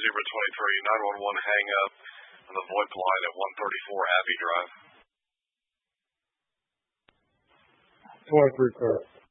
Zebra 23, 911 hang up on the VoIP line at 134 Abbey Drive. 23, sir.